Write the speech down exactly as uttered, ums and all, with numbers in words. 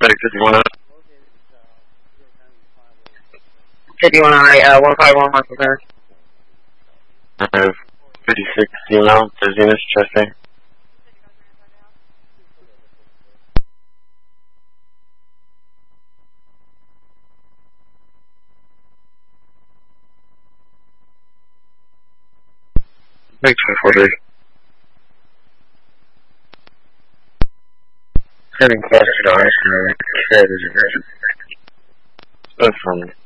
fifty-one. fifty-one I, uh, one five one, Michael Center. I have fifty-six email, dizziness, chest pain. Thanks for forty. Sending question on ice cream. That's for me.